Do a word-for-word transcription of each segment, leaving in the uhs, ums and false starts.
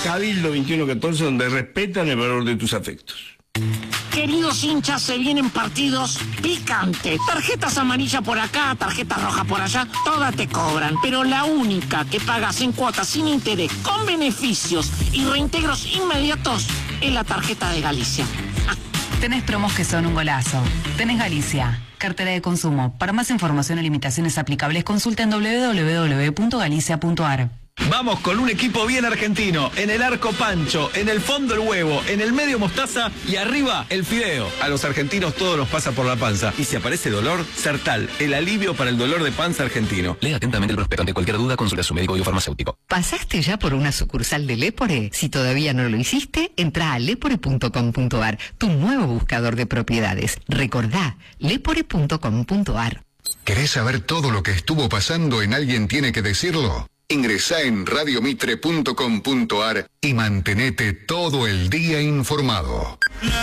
Cabildo veintiuno catorce, donde respetan el valor de tus afectos. Queridos hinchas, se vienen partidos picantes. Tarjetas amarillas por acá, tarjetas rojas por allá, todas te cobran. Pero la única que pagas en cuotas sin interés, con beneficios y reintegros inmediatos, es la tarjeta de Galicia. Ah. Tenés promos que son un golazo. Tenés Galicia, cartera de consumo. Para más información y limitaciones aplicables, consulta en doble u doble u doble u punto galicia punto a r. Vamos con un equipo bien argentino. En el arco Pancho, en el fondo el huevo, en el medio mostaza y arriba el fideo. A los argentinos todo nos pasa por la panza. Y si aparece dolor, Sertal, el alivio para el dolor de panza argentino. Lea atentamente el prospecto. Ante cualquier duda, consulte a su médico o farmacéutico. ¿Pasaste ya por una sucursal de Lepore? Si todavía no lo hiciste, entra a lepore punto com punto a r, tu nuevo buscador de propiedades. Recordá, lepore punto com punto a r. ¿Querés saber todo lo que estuvo pasando en Alguien Tiene que Decirlo? Ingresá en radio mitre punto com punto a r y mantenete todo el día informado.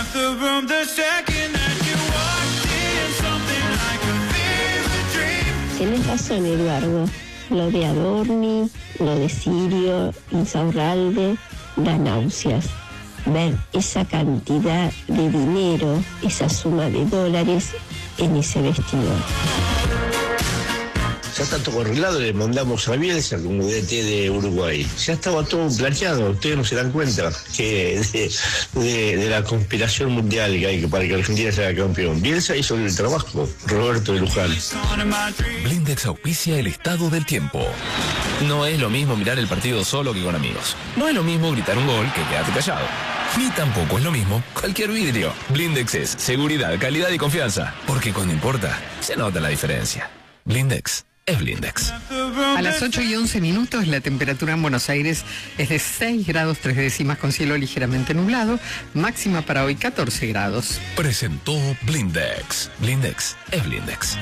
Tienes razón, Eduardo. Lo de Adorni, lo de Sirio, Insaurralde, da náuseas. Ver esa cantidad de dinero, esa suma de dólares en ese vestidor. Ya está todo arreglado, le mandamos a Bielsa como D T de Uruguay. Ya estaba todo planteado, ustedes no se dan cuenta que de, de, de la conspiración mundial que hay para que Argentina sea campeón. Bielsa hizo el trabajo, Roberto de Luján. Blindex auspicia el estado del tiempo. No es lo mismo mirar el partido solo que con amigos. No es lo mismo gritar un gol que quedarte callado. Ni tampoco es lo mismo cualquier vidrio. Blindex es seguridad, calidad y confianza. Porque cuando importa, se nota la diferencia. Blindex es Blindex. A las ocho y once minutos, la temperatura en Buenos Aires es de seis grados tres décimas con cielo ligeramente nublado, máxima para hoy catorce grados. Presentó Blindex. Blindex es Blindex.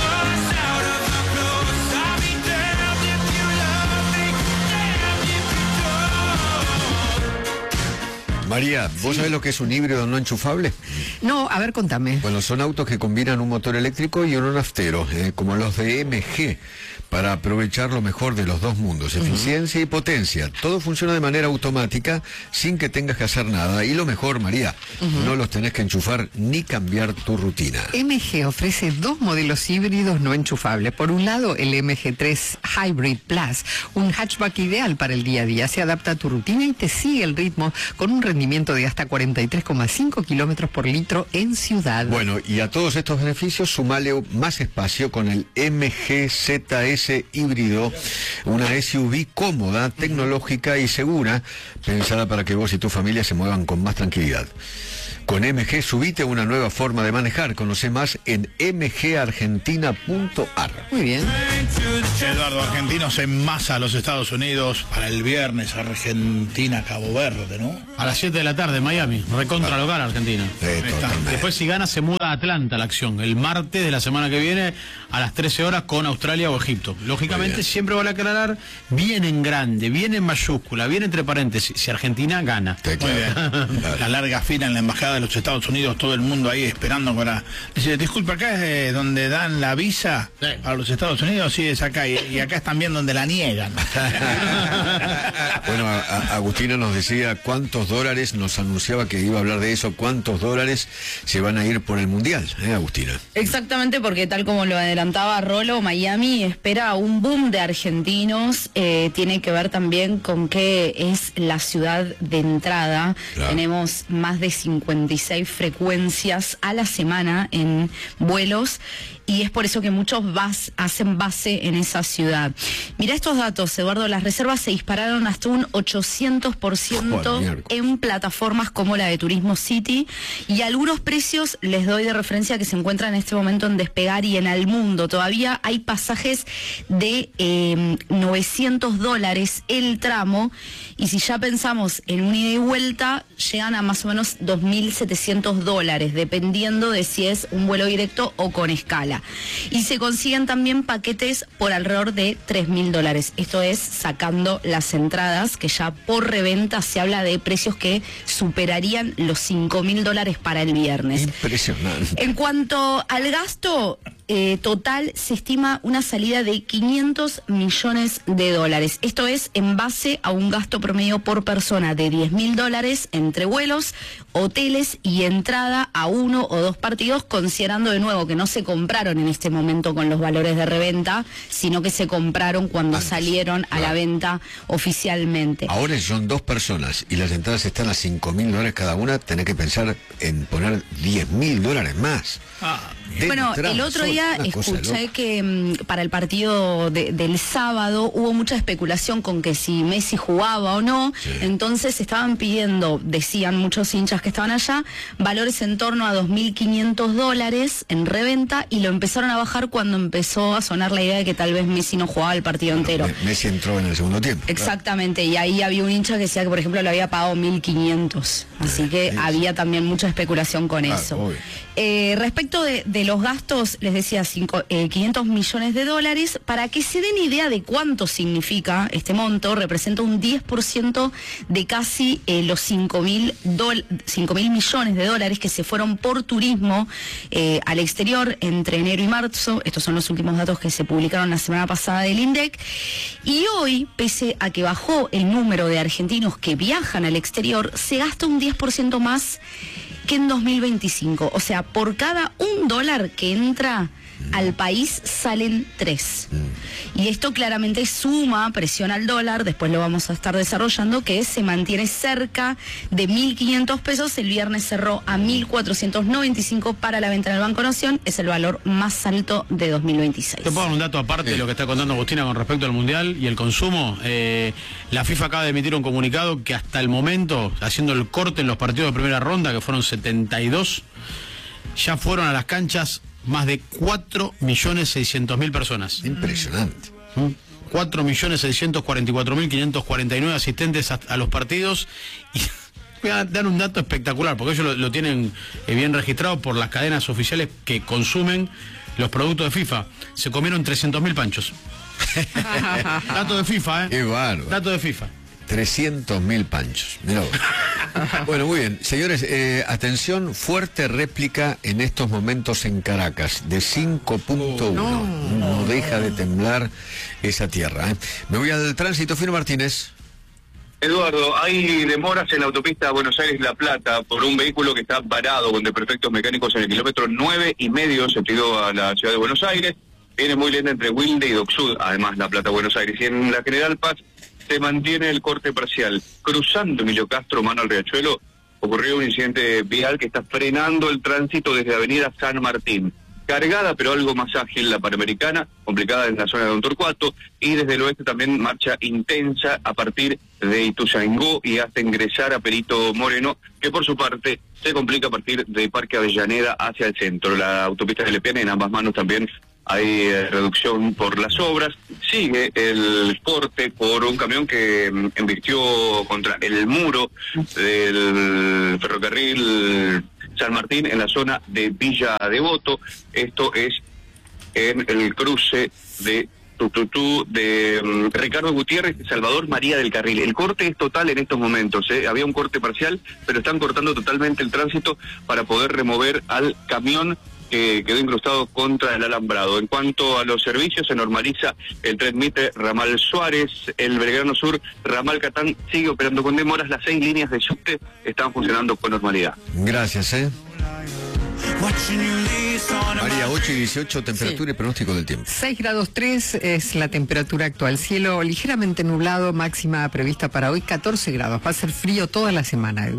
María, ¿vos sí. sabés lo que es un híbrido no enchufable? No, a ver, contame. Bueno, son autos que combinan un motor eléctrico y uno naftero, eh, como los de M G, para aprovechar lo mejor de los dos mundos, eficiencia uh-huh. y potencia. Todo funciona de manera automática, sin que tengas que hacer nada. Y lo mejor, María, uh-huh. no los tenés que enchufar ni cambiar tu rutina. M G ofrece dos modelos híbridos no enchufables. Por un lado, el M G tres Hybrid Plus, un hatchback ideal para el día a día. Se adapta a tu rutina y te sigue el ritmo con un rendimiento de hasta cuarenta y tres coma cinco kilómetros por litro en ciudad. Bueno, y a todos estos beneficios, sumale más espacio con el M G Z S híbrido, una S U V cómoda, tecnológica y segura, pensada para que vos y tu familia se muevan con más tranquilidad. Con M G subite una nueva forma de manejar. Conoce más en m g argentina punto a r. Muy bien. Eduardo, argentinos en masa a los Estados Unidos para el viernes. Argentina, Cabo Verde, ¿no? A las siete de la tarde, Miami. Recontra ah. local, Argentina. Sí, después, si gana, se muda a Atlanta la acción. El martes de la semana que viene a las trece horas con Australia o Egipto. Lógicamente, siempre vale aclarar, bien en grande, bien en mayúscula, bien entre paréntesis, si Argentina gana. Sí, claro. Muy bien. La larga fila en la embajada de los Estados Unidos, todo el mundo ahí esperando para... Dice, disculpa, acá es eh, donde dan la visa sí. para los Estados Unidos, sí, es acá, y, y acá es también donde la niegan. Bueno, a, a Agustina nos decía cuántos dólares, nos anunciaba que iba a hablar de eso, cuántos dólares se van a ir por el Mundial, ¿eh, Agustina? Exactamente, porque tal como lo adelantaba Rolo, Miami espera un boom de argentinos, eh, tiene que ver también con que es la ciudad de entrada, claro. Tenemos más de cincuenta y seis frecuencias a la semana en vuelos y es por eso que muchos bas, hacen base en esa ciudad. Mirá estos datos, Eduardo, las reservas se dispararon hasta un ochocientos por ciento en plataformas como la de Turismo City y algunos precios les doy de referencia que se encuentran en este momento en Despegar y en Almundo. Todavía hay pasajes de eh, novecientos dólares el tramo y si ya pensamos en un ida y vuelta, llegan a más o menos dos mil setecientos dólares, dependiendo de si es un vuelo directo o con escala. Y se consiguen también paquetes por alrededor de tres mil dólares. Esto es sacando las entradas, que ya por reventa se habla de precios que superarían los cinco mil dólares para el viernes. Impresionante. En cuanto al gasto, eh, total se estima una salida de quinientos millones de dólares. Esto es en base a un gasto promedio por persona de diez mil dólares entre vuelos, hoteles y entrada a uno o dos partidos, considerando de nuevo que no se compraron en este momento con los valores de reventa, sino que se compraron cuando Antes, salieron a claro. la venta oficialmente. Ahora son dos personas y las entradas están a cinco mil dólares cada una, tenés que pensar en poner diez mil dólares más. Ah. Bueno, el otro día escuché que um, para el partido de, del sábado hubo mucha especulación con que si Messi jugaba o no, sí. entonces estaban pidiendo, decían muchos hinchas que estaban allá, valores en torno a dos mil quinientos dólares en reventa, y lo empezaron a bajar cuando empezó a sonar la idea de que tal vez Messi no jugaba el partido bueno, entero. Messi entró en el segundo tiempo. Exactamente, claro. Y ahí había un hincha que decía que por ejemplo le había pagado mil quinientos, así sí, que sí, había sí. también mucha especulación con claro, eso. Eh, respecto de, de los gastos, les decía cinco, eh, quinientos millones de dólares. Para que se den idea de cuánto significa este monto, representa un diez por ciento de casi eh, los cinco mil millones de dólares que se fueron por turismo eh, al exterior entre enero y marzo. Estos son los últimos datos que se publicaron la semana pasada del INDEC. Y hoy, pese a que bajó el número de argentinos que viajan al exterior, se gasta un diez por ciento más que en dos mil veinticinco. O sea, por cada un dólar que entra al país salen tres. Y esto claramente suma presión al dólar, después lo vamos a estar desarrollando, que se mantiene cerca de mil quinientos pesos. El viernes cerró a mil cuatrocientos noventa y cinco para la venta en el Banco Nación, es el valor más alto de dos mil veintiséis. Te puedo dar un dato aparte sí. de lo que está contando Agustina con respecto al Mundial y el consumo. Eh, la FIFA acaba de emitir un comunicado que hasta el momento, haciendo el corte en los partidos de primera ronda, que fueron setenta y dos, ya fueron a las canchas más de cuatro millones seiscientos mil personas. Impresionante. cuatro millones seiscientos cuarenta y cuatro mil quinientos cuarenta y nueve asistentes a, a los partidos. Y voy a dar un dato espectacular, porque ellos lo, lo tienen eh, bien registrado por las cadenas oficiales que consumen los productos de FIFA. Se comieron trescientos mil panchos. Dato de FIFA, ¿eh? Qué bárbaro. Dato de FIFA. trescientos mil panchos. Mirá vos. Bueno, muy bien. Señores, eh, atención, fuerte réplica en estos momentos en Caracas, de cinco punto uno. No. no deja de temblar esa tierra. ¿eh? Me voy al tránsito, Fino Martínez. Eduardo, hay demoras en la autopista Buenos Aires-La Plata por un vehículo que está varado con desperfectos mecánicos en el kilómetro nueve y medio, sentido a la ciudad de Buenos Aires. Viene muy lenta entre Wilde y Dock Sud, además La Plata-Buenos Aires. Y en la General Paz se mantiene el corte parcial. Cruzando Emilio Castro, mano al Riachuelo, ocurrió un incidente vial que está frenando el tránsito desde Avenida San Martín. Cargada, pero algo más ágil, la Panamericana, complicada en la zona de Don Torcuato, y desde el oeste también marcha intensa a partir de Ituzaingó y hasta ingresar a Perito Moreno, que por su parte se complica a partir de Parque Avellaneda hacia el centro. La autopista de Lepiana, en ambas manos también hay eh, reducción por las obras. Sigue el corte por un camión que mm, embistió contra el muro del ferrocarril San Martín en la zona de Villa Devoto. Esto es en el cruce de Tututú de um, Ricardo Gutiérrez y Salvador María del Carril. El corte es total en estos momentos, ¿eh? Había un corte parcial, pero están cortando totalmente el tránsito para poder remover al camión que quedó incrustado contra el alambrado. En cuanto a los servicios, se normaliza el tren Mitre Ramal Suárez, el Belgrano Sur Ramal Catán sigue operando con demoras, las seis líneas de subte están funcionando con normalidad. Gracias, ¿eh? María, ocho y dieciocho, temperatura sí. y pronóstico del tiempo. seis grados tres es la temperatura actual, cielo ligeramente nublado, máxima prevista para hoy catorce grados, va a ser frío toda la semana.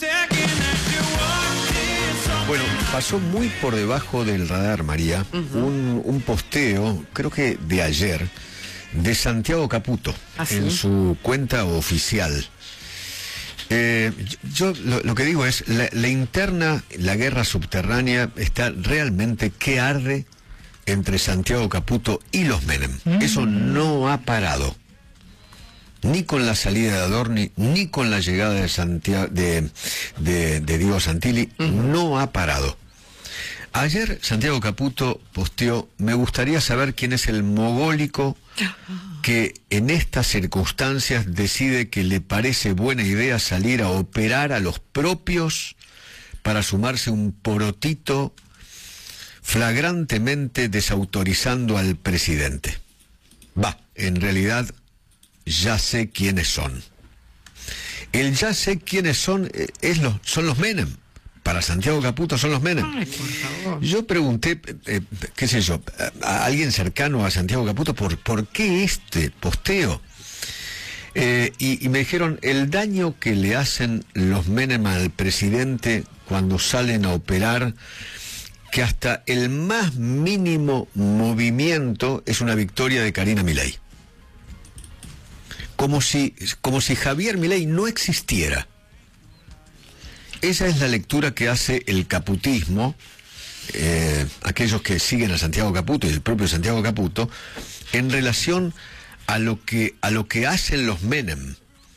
Bueno, pasó muy por debajo del radar, María, uh-huh. un, un posteo, creo que de ayer, de Santiago Caputo, ¿Ah, en sí? su cuenta oficial. Eh, yo lo, lo que digo es, la, la interna, la guerra subterránea, está realmente que arde entre Santiago Caputo y los Menem. Uh-huh. Eso no ha parado. Ni con la salida de Adorni, ni con la llegada de Santiago, de, de, de Diego Santilli, uh-huh. no ha parado. Ayer Santiago Caputo posteó: me gustaría saber quién es el mogólico que en estas circunstancias decide que le parece buena idea salir a operar a los propios para sumarse un porotito flagrantemente desautorizando al presidente. Va, en realidad ya sé quiénes son. El ya sé quiénes son eh, es los, son los Menem. Para Santiago Caputo son los Menem. Ay, por favor. Yo pregunté, eh, qué sé yo, a alguien cercano a Santiago Caputo, ¿por, por qué este posteo? Eh, y, y me dijeron, el daño que le hacen los Menem al presidente cuando salen a operar, que hasta el más mínimo movimiento es una victoria de Karina Milei. Como si, como si Javier Milei no existiera. Esa es la lectura que hace el caputismo, eh, aquellos que siguen a Santiago Caputo y el propio Santiago Caputo, en relación a lo que, a lo que hacen los Menem.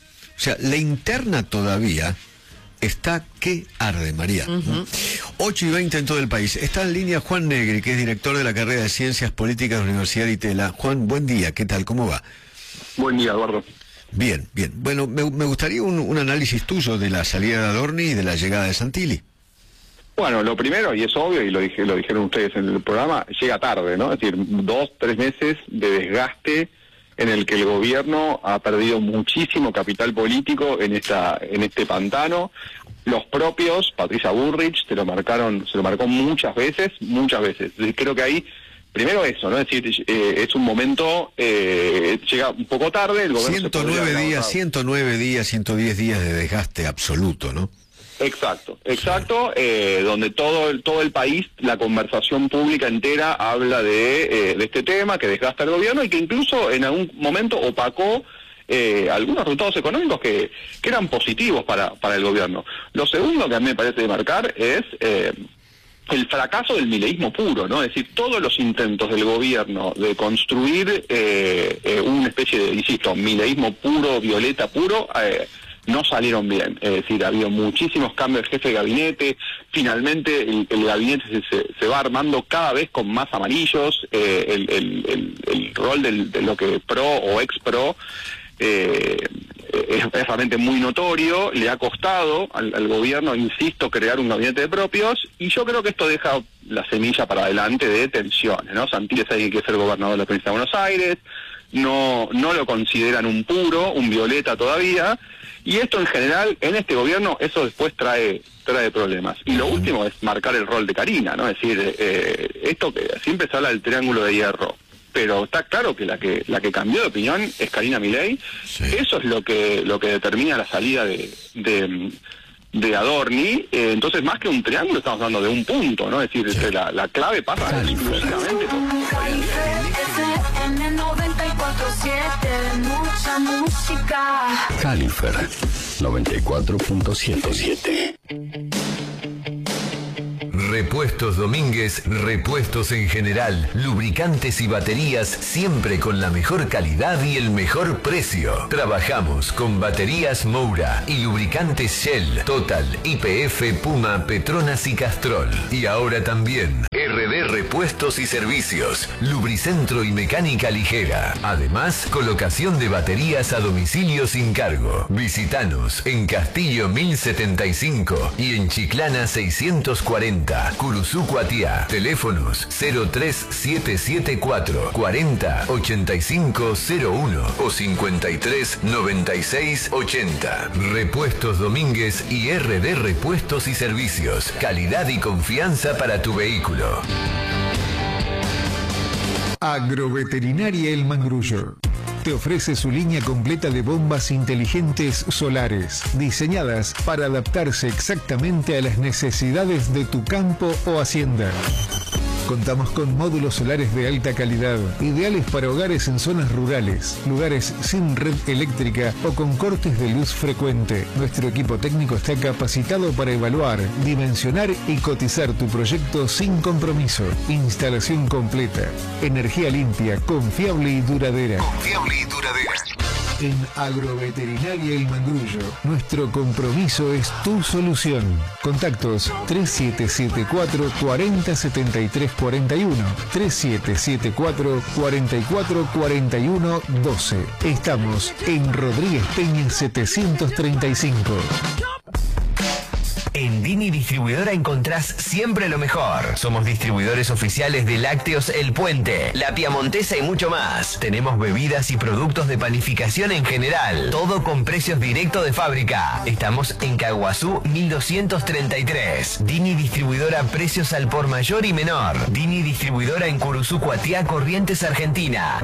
O sea, la interna todavía está que arde, María. Uh-huh. ocho y veinte en todo el país. Está en línea Juan Negri, que es director de la carrera de Ciencias Políticas de la Universidad de Itela. Juan, buen día, ¿qué tal? ¿Cómo va? Buen día, Eduardo. Bien, bien. Bueno, me, me gustaría un, un análisis tuyo de la salida de Adorni y de la llegada de Santilli. Bueno, lo primero, y es obvio, y lo dije, lo dijeron ustedes en el programa, llega tarde, ¿no? Es decir, dos, tres meses de desgaste en el que el gobierno ha perdido muchísimo capital político en esta, en este pantano. Los propios, Patricia Bullrich, se lo marcaron, se lo marcó muchas veces, muchas veces. Creo que ahí, primero eso, ¿no? Es decir, eh, es un momento, eh, llega un poco tarde, el gobierno ciento nueve días, ciento nueve días, ciento diez días de desgaste absoluto, ¿no? Exacto, exacto, eh, donde todo el, todo el país, la conversación pública entera habla de, eh, de este tema que desgasta el gobierno y que incluso en algún momento opacó eh, algunos resultados económicos que, que eran positivos para, para el gobierno. Lo segundo que a mí me parece de marcar es eh, el fracaso del mileísmo puro, ¿no? Es decir, todos los intentos del gobierno de construir eh, eh, una especie de, insisto, mileísmo puro, violeta puro, eh, no salieron bien. Es decir, ha habido muchísimos cambios de jefe de gabinete, finalmente el, el gabinete se, se, se va armando cada vez con más amarillos, eh, el, el, el, el rol del, de lo que pro o ex pro eh, es, es realmente muy notorio, le ha costado al, al gobierno, insisto, crear un gabinete de propios, y yo creo que esto deja la semilla para adelante de tensiones, ¿no? Santilli es alguien que es el gobernador de la provincia de Buenos Aires, no, no lo consideran un puro, un violeta todavía, y esto en general, en este gobierno, eso después trae trae problemas. Y lo último es marcar el rol de Karina, ¿no? Es decir, eh, esto que siempre se habla del triángulo de hierro, pero está claro que la que la que cambió de opinión es Karina Milei. Sí. Eso es lo que lo que determina la salida de, de, de Adorni. Eh, entonces, más que un triángulo, estamos hablando de un punto, ¿no? Es decir, sí. la, la clave pasa exclusivamente por Karina Califer noventa y cuatro punto siete. Repuestos Domínguez, repuestos en general, lubricantes y baterías siempre con la mejor calidad y el mejor precio. Trabajamos con baterías Moura y lubricantes Shell, Total, Y P F, Puma, Petronas y Castrol. Y ahora también R D Repuestos y Servicios, lubricentro y mecánica ligera. Además, colocación de baterías a domicilio sin cargo. Visítanos en Castillo mil setenta y cinco y en Chiclana seiscientos cuarenta. Curuzú Cuatiá. Teléfonos cero tres siete siete cuatro cuarenta ochenta y cinco cero uno o cincuenta y tres noventa y seis ochenta. Repuestos Domínguez y R D Repuestos y Servicios. Calidad y confianza para tu vehículo. Agroveterinaria El Mangrullo te ofrece su línea completa de bombas inteligentes solares, diseñadas para adaptarse exactamente a las necesidades de tu campo o hacienda. Contamos con módulos solares de alta calidad, ideales para hogares en zonas rurales, lugares sin red eléctrica o con cortes de luz frecuente. Nuestro equipo técnico está capacitado para evaluar, dimensionar y cotizar tu proyecto sin compromiso. Instalación completa, energía limpia, confiable y duradera. Confiable y duradera. En Agroveterinaria El Mangrullo, nuestro compromiso es tu solución. Contactos tres siete siete cuatro cuarenta setenta y tres cuarenta y uno, tres siete siete cuatro cuarenta y cuatro cuarenta y uno doce. Estamos en Rodríguez Peña setecientos treinta y cinco. En Dini Distribuidora encontrás siempre lo mejor. Somos distribuidores oficiales de Lácteos El Puente, La Piamontesa y mucho más. Tenemos bebidas y productos de panificación en general. Todo con precios directos de fábrica. Estamos en Caguazú mil doscientos treinta y tres. Dini Distribuidora, precios al por mayor y menor. Dini Distribuidora en Curuzú, Cuatiá, Corrientes, Argentina.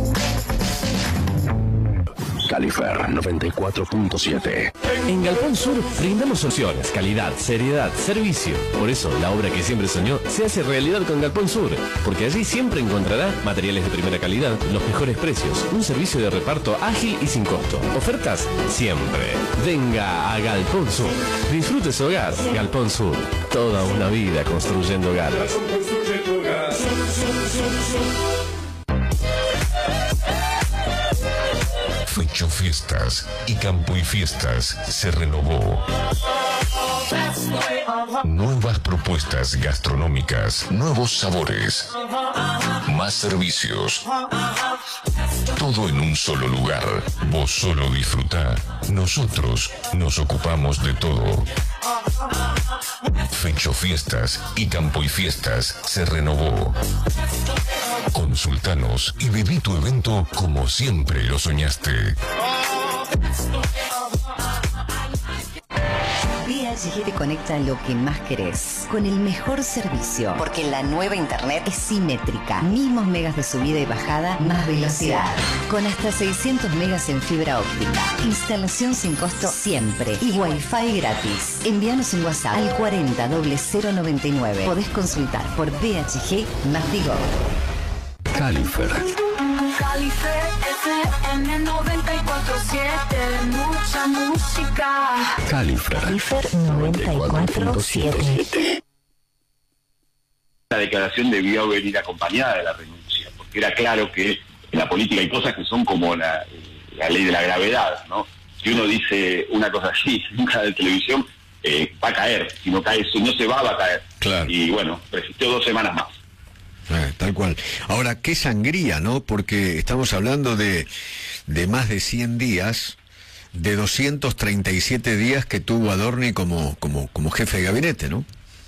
Califer noventa y cuatro punto siete. En Galpón Sur brindamos soluciones, calidad, seriedad, servicio. Por eso la obra que siempre soñó se hace realidad con Galpón Sur, porque allí siempre encontrará materiales de primera calidad, los mejores precios, un servicio de reparto ágil y sin costo. Ofertas siempre. Venga a Galpón Sur. Disfrute su hogar. Galpón Sur. Toda una vida construyendo hogares. Fecho Fiestas y Campo y Fiestas se renovó. Nuevas propuestas gastronómicas, nuevos sabores, más servicios. Todo en un solo lugar. Vos solo disfrutá. Nosotros nos ocupamos de todo. Fecho Fiestas y Campo y Fiestas se renovó. Consultanos y viví tu evento como siempre lo soñaste. V H G te conecta lo que más querés, con el mejor servicio, porque la nueva internet es simétrica. Mismos megas de subida y bajada, más velocidad. Con hasta seiscientos megas en fibra óptica. Instalación sin costo siempre. Y Wi-Fi gratis. Envíanos un WhatsApp al cuarenta cero noventa y nueve. Podés consultar por V H G más Vigo. Califer. Califer F M noventa y cuatro punto siete, mucha música. Califer. Califer noventa y cuatro punto siete. La declaración debió venir acompañada de la renuncia, porque era claro que en la política hay cosas que son como la, la ley de la gravedad, ¿no? Si uno dice una cosa así en un canal de televisión, eh, va a caer. Si no cae, si no se va, va a caer. Claro. Y bueno, resistió dos semanas más. Eh, tal cual. Ahora, qué sangría, ¿no? Porque estamos hablando de, de más de cien días, de doscientos treinta y siete días que tuvo Adorni como, como, como jefe de gabinete, ¿no?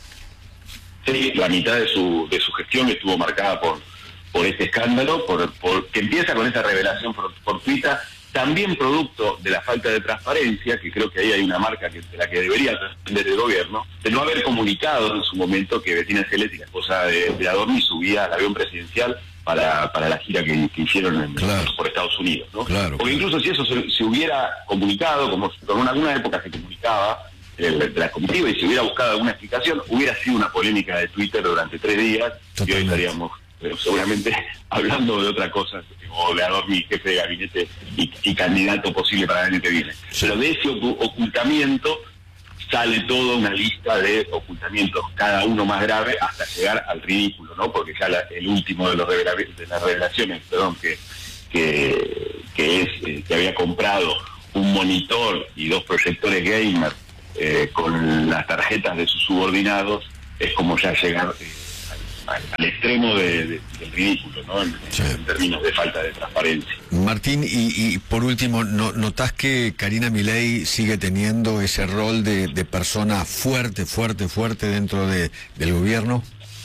Sí, la mitad de su, de su gestión estuvo marcada por, por este escándalo, por, por que empieza con esa revelación fortuita, también producto de la falta de transparencia, que creo que ahí hay una marca que, de la que debería aprender el gobierno, de no haber comunicado en su momento que Bettina Celesti, la esposa de, de Adorni, subía al avión presidencial para, para la gira que, que hicieron en, claro. por Estados Unidos, ¿no? Claro, Porque claro. incluso si eso se, se hubiera comunicado, como en alguna época se comunicaba el, de la comitiva, y se hubiera buscado alguna explicación, hubiera sido una polémica de Twitter durante tres días. Totalmente. Y hoy estaríamos pero seguramente hablando de otra cosa, o de Adorni, jefe de gabinete y, y candidato posible para el año que viene. Sí. Pero de ese ocultamiento sale toda una lista de ocultamientos, cada uno más grave, hasta llegar al ridículo, ¿no? Porque ya la, el último de, los revela de las revelaciones, perdón, que, que, que es eh, que había comprado un monitor y dos proyectores gamer eh, con las tarjetas de sus subordinados, es como ya llegar eh, al, al extremo de, de, del ridículo, ¿no? En, sí. en términos de falta de transparencia. Martín, y, y por último, ¿no, ¿notás que Karina Milei sigue teniendo ese rol de, de persona fuerte, fuerte, fuerte dentro de, del gobierno?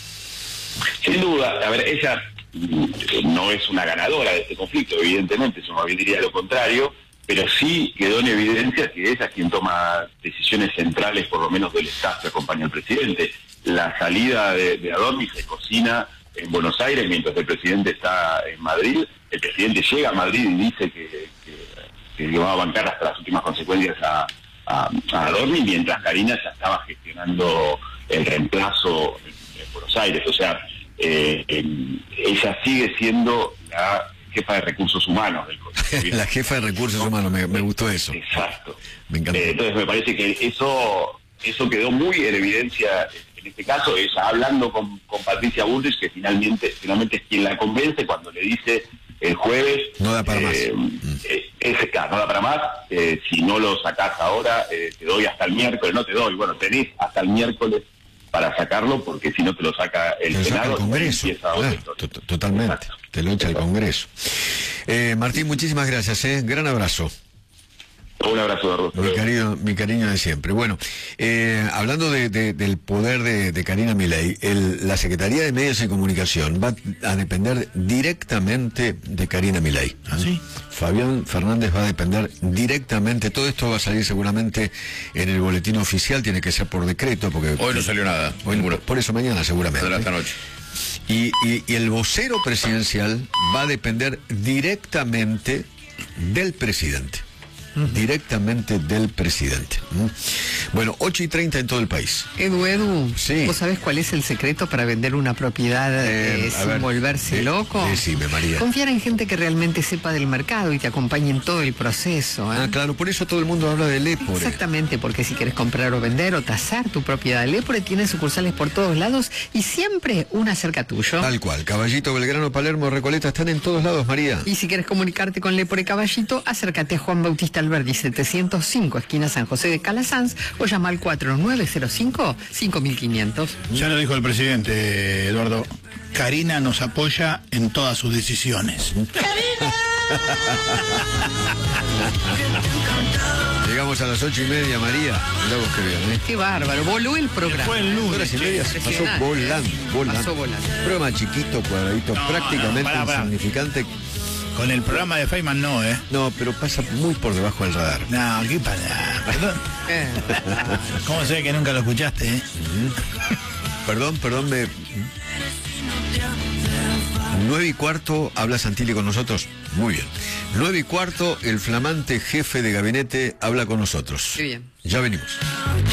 Sin duda, a ver, ella no es una ganadora de este conflicto, evidentemente, eso más bien diría lo contrario, pero sí quedó en evidencia que es a quien toma decisiones centrales, por lo menos del staff que acompaña al presidente. La salida de, de Adorni se cocina en Buenos Aires mientras el presidente está en Madrid. El presidente llega a Madrid y dice que, que, que va a bancar hasta las últimas consecuencias a, a, a Adorni, mientras Karina ya estaba gestionando el reemplazo en, en Buenos Aires. O sea, eh, en, ella sigue siendo la jefa de recursos humanos del Consejo. La jefa de recursos humanos, me, me gustó eso. Exacto. Me encantó. Eh, entonces me parece que eso eso quedó muy en evidencia en este caso, ella hablando con, con Patricia Bullrich, que finalmente finalmente es quien la convence cuando le dice el jueves... No da para eh, más. Eh, es, claro, no da para más. Eh, si no lo sacás ahora, eh, te doy hasta el miércoles. No te doy, bueno, tenés hasta el miércoles para sacarlo, porque si no te lo saca el te Senado. Saca el Congreso, claro, totalmente. Exacto. Te lo echa el Congreso. Eh, Martín, muchísimas gracias, ¿eh? Gran abrazo. Un abrazo, Eduardo. Mi cariño, mi cariño de siempre. Bueno, eh, hablando de, de, del poder de, de Karina Milei, el, la Secretaría de Medios y Comunicación va a depender directamente de Karina Milei. ¿Ah, sí? Fabián Fernández va a depender directamente. Todo esto va a salir seguramente en el boletín oficial, tiene que ser por decreto, porque Hoy no salió nada. Hoy, por, por eso mañana seguramente. Será esta noche. Y, y, y el vocero presidencial va a depender directamente del presidente. Directamente del presidente. Bueno, ocho y treinta en todo el país. Edu, Edu, sí. ¿Vos sabés cuál es el secreto para vender una propiedad eh, eh, sin ver, volverse eh, loco? Decime, María. Confiar en gente que realmente sepa del mercado y te acompañe en todo el proceso. ¿eh? Ah, claro, por eso todo el mundo habla del Lepore. Exactamente, porque si quieres comprar o vender o tasar tu propiedad, el Lepore tiene sucursales por todos lados y siempre una cerca tuyo. Tal cual, Caballito, Belgrano, Palermo, Recoleta, están en todos lados, María. Y si quieres comunicarte con Lepore Caballito, acércate a Juan Bautista Alberdi setecientos cinco, esquina San José de Calasanz, o llama al cuatro nueve cero cinco, cinco mil quinientos. Ya lo dijo el presidente, Eduardo. Karina nos apoya en todas sus decisiones. Llegamos a las ocho y media, María. Mirá vos qué bien, ¿eh? Qué bárbaro, voló el programa. Fue el lunes. Horas y media se pasó volando, volando. Pasó volando. Programa chiquito, cuadradito, No, prácticamente no, pará, pará. insignificante. Con el programa de Feynman no, ¿eh? No, pero pasa muy por debajo del radar. No, ¿qué pasa? Perdón. ¿Cómo sé que nunca lo escuchaste, eh? Perdón, perdón, me... Nueve y cuarto, habla Santilli con nosotros. Muy bien. Nueve y cuarto, el flamante jefe de gabinete habla con nosotros. Qué bien. Ya venimos.